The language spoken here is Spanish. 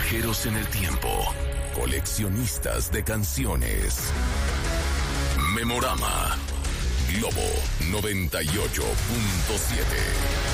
Viajeros en el tiempo. Coleccionistas de canciones. Memorama. Globo 98.7.